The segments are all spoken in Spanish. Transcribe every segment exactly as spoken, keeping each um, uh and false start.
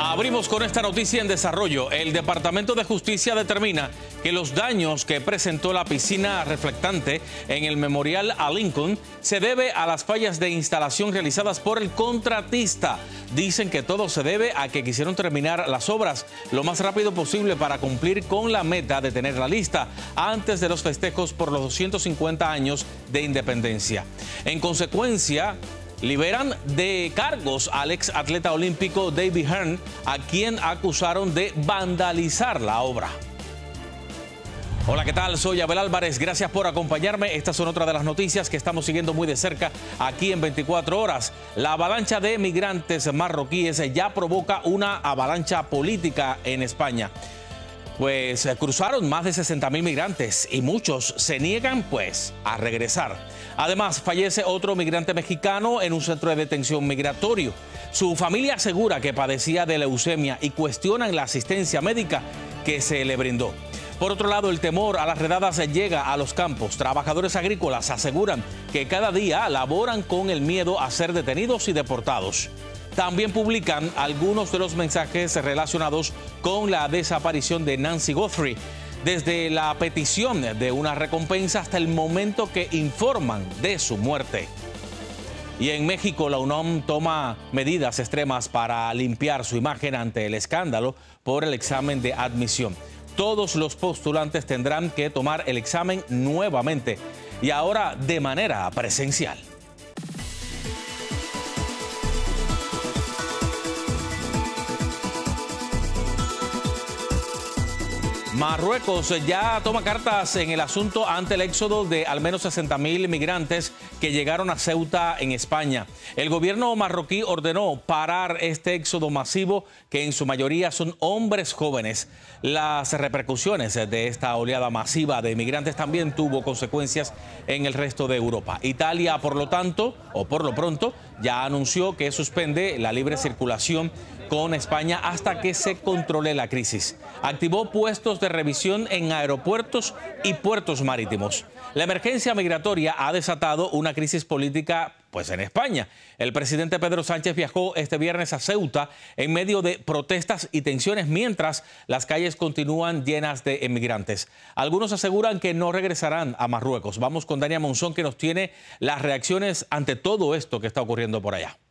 Abrimos con esta noticia en desarrollo. El Departamento de Justicia determina que los daños que presentó la piscina reflectante en el Memorial a Lincoln se debe a las fallas de instalación realizadas por el contratista. Dicen que todo se debe a que quisieron terminar las obras lo más rápido posible para cumplir con la meta de tenerla lista antes de los festejos por los doscientos cincuenta años de independencia. En consecuencia, liberan de cargos al ex atleta olímpico David Hearn, a quien acusaron de vandalizar la obra. Hola, ¿qué tal? Soy Abel Álvarez. Gracias por acompañarme. Estas son otras de las noticias que estamos siguiendo muy de cerca aquí en veinticuatro horas. La avalancha de migrantes marroquíes ya provoca una avalancha política en España. Pues cruzaron más de sesenta mil migrantes y muchos se niegan pues a regresar. Además, fallece otro migrante mexicano en un centro de detención migratorio. Su familia asegura que padecía de leucemia y cuestionan la asistencia médica que se le brindó. Por otro lado, el temor a las redadas llega a los campos. Trabajadores agrícolas aseguran que cada día laboran con el miedo a ser detenidos y deportados. También publican algunos de los mensajes relacionados con la desaparición de Nancy Guthrie, desde la petición de una recompensa hasta el momento que informan de su muerte. Y en México, la UNAM toma medidas extremas para limpiar su imagen ante el escándalo por el examen de admisión. Todos los postulantes tendrán que tomar el examen nuevamente y ahora de manera presencial. Marruecos ya toma cartas en el asunto ante el éxodo de al menos sesenta mil migrantes que llegaron a Ceuta, en España. El gobierno marroquí ordenó parar este éxodo masivo, que en su mayoría son hombres jóvenes. Las repercusiones de esta oleada masiva de migrantes también tuvo consecuencias en el resto de Europa. Italia, por lo tanto, o por lo pronto, ya anunció que suspende la libre circulación con España hasta que se controle la crisis. Activó puestos de revisión en aeropuertos y puertos marítimos. La emergencia migratoria ha desatado una crisis política pues en España. El presidente Pedro Sánchez viajó este viernes a Ceuta en medio de protestas y tensiones, mientras las calles continúan llenas de emigrantes. Algunos aseguran que no regresarán a Marruecos. Vamos con Dania Monzón, que nos tiene las reacciones ante todo esto que está ocurriendo por allá.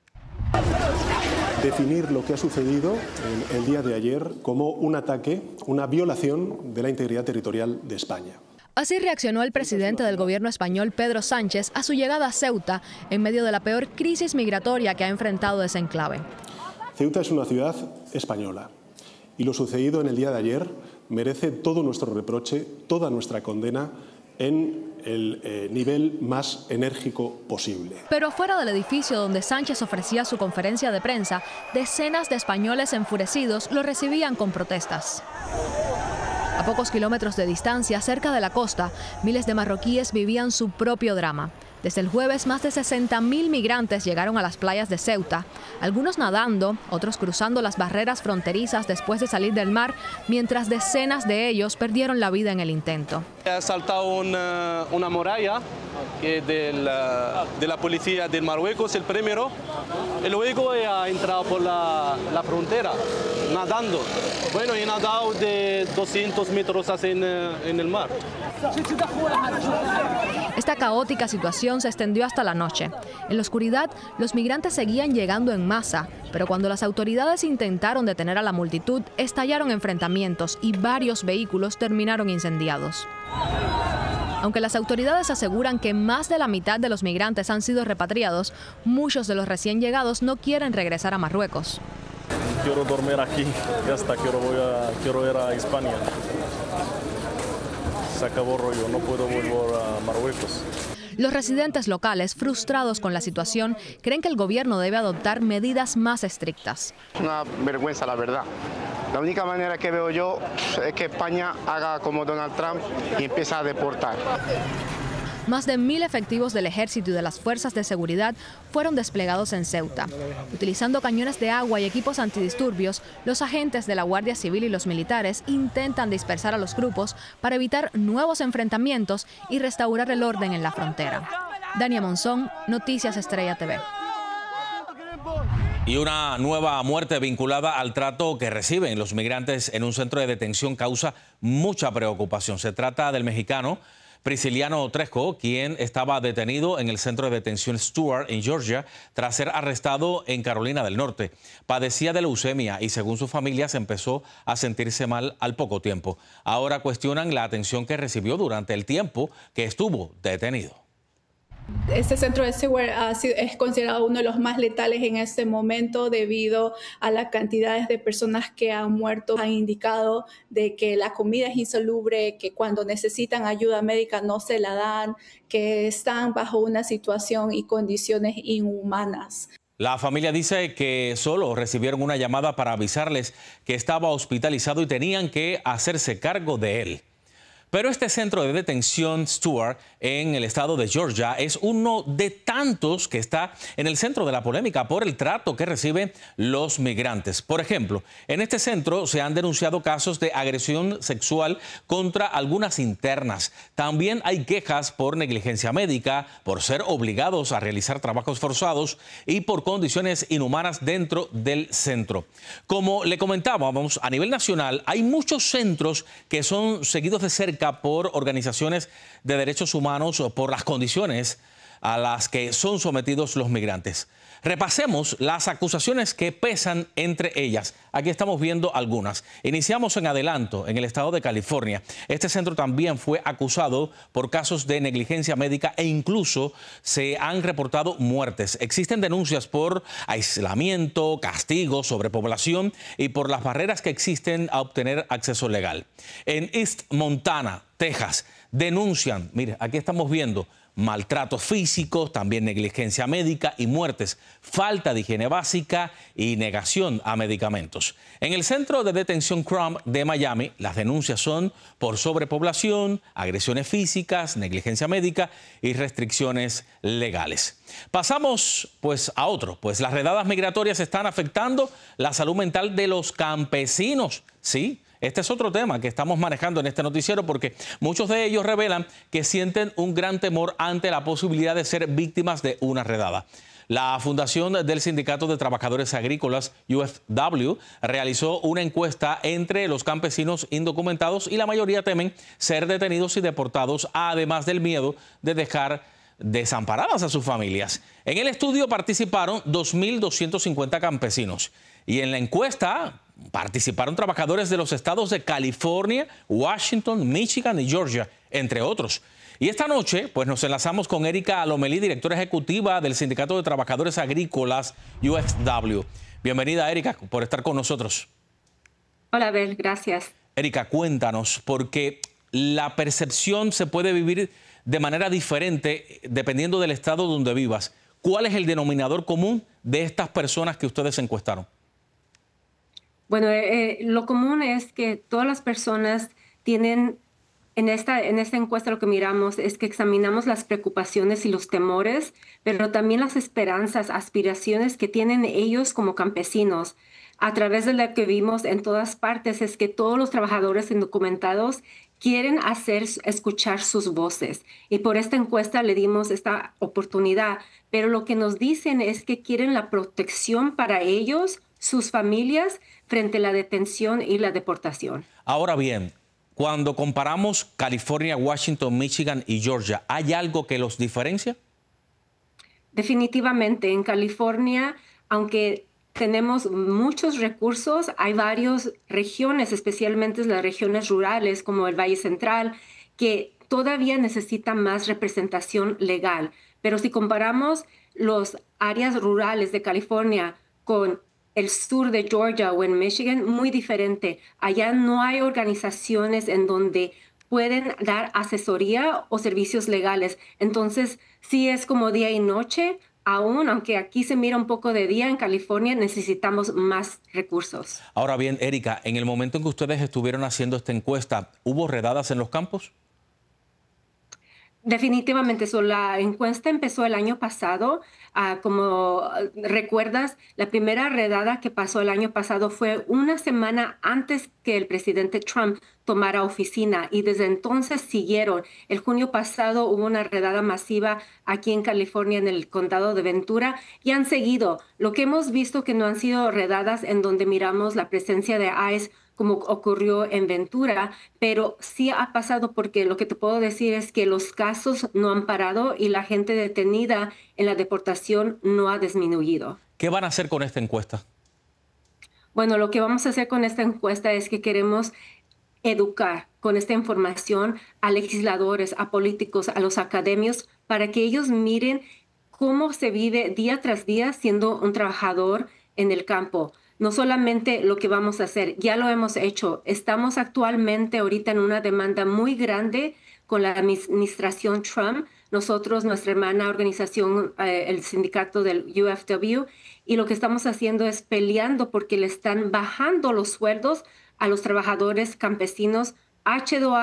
Definir lo que ha sucedido el, el día de ayer como un ataque, una violación de la integridad territorial de España. Así reaccionó el presidente del gobierno español, Pedro Sánchez, a su llegada a Ceuta en medio de la peor crisis migratoria que ha enfrentado ese enclave. Ceuta es una ciudad española y lo sucedido en el día de ayer merece todo nuestro reproche, toda nuestra condena en el eh, nivel más enérgico posible. Pero afuera del edificio donde Sánchez ofrecía su conferencia de prensa, decenas de españoles enfurecidos lo recibían con protestas. A pocos kilómetros de distancia, cerca de la costa, miles de marroquíes vivían su propio drama. Desde el jueves, más de sesenta mil migrantes llegaron a las playas de Ceuta, algunos nadando, otros cruzando las barreras fronterizas después de salir del mar, mientras decenas de ellos perdieron la vida en el intento. Ha saltado una, una muralla que de, la, de la policía de Marruecos, el primero, y luego ha entrado por la, la frontera, nadando. Bueno, he nadado de doscientos metros hacia en, en el mar. Esta caótica situación se extendió hasta la noche. En la oscuridad, los migrantes seguían llegando en masa, pero cuando las autoridades intentaron detener a la multitud, estallaron enfrentamientos y varios vehículos terminaron incendiados. Aunque las autoridades aseguran que más de la mitad de los migrantes han sido repatriados, muchos de los recién llegados no quieren regresar a Marruecos. Quiero dormir aquí y hasta quiero, voy a, quiero ir a España. Se acabó el rollo, no puedo volver a Marruecos. Los residentes locales, frustrados con la situación, creen que el gobierno debe adoptar medidas más estrictas. Es una vergüenza, la verdad. La única manera que veo yo es que España haga como Donald Trump y empiece a deportar. Más de mil efectivos del ejército y de las fuerzas de seguridad fueron desplegados en Ceuta. Utilizando cañones de agua y equipos antidisturbios, los agentes de la Guardia Civil y los militares intentan dispersar a los grupos para evitar nuevos enfrentamientos y restaurar el orden en la frontera. Dania Monzón, Noticias Estrella T V. Y una nueva muerte vinculada al trato que reciben los migrantes en un centro de detención causa mucha preocupación. Se trata del mexicano Prisciliano Trejo, quien estaba detenido en el centro de detención Stuart en Georgia tras ser arrestado en Carolina del Norte. Padecía de leucemia y, según su familia, se empezó a sentirse mal al poco tiempo. Ahora cuestionan la atención que recibió durante el tiempo que estuvo detenido. Este centro de Stewart ha sido, es considerado uno de los más letales en este momento debido a las cantidades de personas que han muerto. Han indicado de que la comida es insalubre, que cuando necesitan ayuda médica no se la dan, que están bajo una situación y condiciones inhumanas. La familia dice que solo recibieron una llamada para avisarles que estaba hospitalizado y tenían que hacerse cargo de él. Pero este centro de detención Stuart en el estado de Georgia es uno de tantos que está en el centro de la polémica por el trato que reciben los migrantes. Por ejemplo, en este centro se han denunciado casos de agresión sexual contra algunas internas. También hay quejas por negligencia médica, por ser obligados a realizar trabajos forzados y por condiciones inhumanas dentro del centro. Como le comentábamos, a nivel nacional hay muchos centros que son seguidos de cerca por organizaciones de derechos humanos por las condiciones a las que son sometidos los migrantes. Repasemos las acusaciones que pesan entre ellas. Aquí estamos viendo algunas. Iniciamos en adelanto, en el estado de California. Este centro también fue acusado por casos de negligencia médica e incluso se han reportado muertes. Existen denuncias por aislamiento, castigo, sobrepoblación y por las barreras que existen a obtener acceso legal. En East Montana, Texas, denuncian, mire, aquí estamos viendo maltratos físicos, también negligencia médica y muertes, falta de higiene básica y negación a medicamentos. En el centro de detención Crump de Miami, las denuncias son por sobrepoblación, agresiones físicas, negligencia médica y restricciones legales. Pasamos pues a otro, pues las redadas migratorias están afectando la salud mental de los campesinos, ¿sí? Este es otro tema que estamos manejando en este noticiero porque muchos de ellos revelan que sienten un gran temor ante la posibilidad de ser víctimas de una redada. La Fundación del Sindicato de Trabajadores Agrícolas, U F W, realizó una encuesta entre los campesinos indocumentados y la mayoría temen ser detenidos y deportados, además del miedo de dejar desamparadas a sus familias. En el estudio participaron dos mil doscientos cincuenta campesinos y en la encuesta participaron trabajadores de los estados de California, Washington, Michigan y Georgia, entre otros. Y esta noche pues nos enlazamos con Erika Lomelí, directora ejecutiva del Sindicato de Trabajadores Agrícolas, U F W. Bienvenida, Erika, por estar con nosotros. Hola, Abel, gracias. Erika, cuéntanos, porque la percepción se puede vivir de manera diferente dependiendo del estado donde vivas. ¿Cuál es el denominador común de estas personas que ustedes encuestaron? Bueno, eh, lo común es que todas las personas tienen, en esta, en esta encuesta lo que miramos es que examinamos las preocupaciones y los temores, pero también las esperanzas, aspiraciones que tienen ellos como campesinos. A través de lo que vimos en todas partes es que todos los trabajadores indocumentados quieren hacer escuchar sus voces. Y por esta encuesta le dimos esta oportunidad. Pero lo que nos dicen es que quieren la protección para ellos, sus familias, frente a la detención y la deportación. Ahora bien, cuando comparamos California, Washington, Michigan y Georgia, ¿hay algo que los diferencia? Definitivamente. En California, aunque tenemos muchos recursos, hay varias regiones, especialmente las regiones rurales como el Valle Central, que todavía necesitan más representación legal. Pero si comparamos las áreas rurales de California con el sur de Georgia o en Michigan, muy diferente. Allá no hay organizaciones en donde pueden dar asesoría o servicios legales. Entonces, sí es como día y noche. Aún, aunque aquí se mira un poco de día, en California necesitamos más recursos. Ahora bien, Erika, en el momento en que ustedes estuvieron haciendo esta encuesta, ¿hubo redadas en los campos? Definitivamente, so, la encuesta empezó el año pasado. Uh, como recuerdas, la primera redada que pasó el año pasado fue una semana antes que el presidente Trump tomara oficina y desde entonces siguieron. El junio pasado hubo una redada masiva aquí en California, en el condado de Ventura, y han seguido. Lo que hemos visto que no han sido redadas en donde miramos la presencia de ICE como ocurrió en Ventura, pero sí ha pasado porque lo que te puedo decir es que los casos no han parado y la gente detenida en la deportación no ha disminuido. ¿Qué van a hacer con esta encuesta? Bueno, lo que vamos a hacer con esta encuesta es que queremos educar con esta información a legisladores, a políticos, a los académicos, para que ellos miren cómo se vive día tras día siendo un trabajador en el campo. No solamente lo que vamos a hacer, ya lo hemos hecho. Estamos actualmente ahorita en una demanda muy grande con la administración Trump. Nosotros, nuestra hermana organización, eh, el sindicato del U F W, y lo que estamos haciendo es peleando porque le están bajando los sueldos a los trabajadores campesinos. H dos A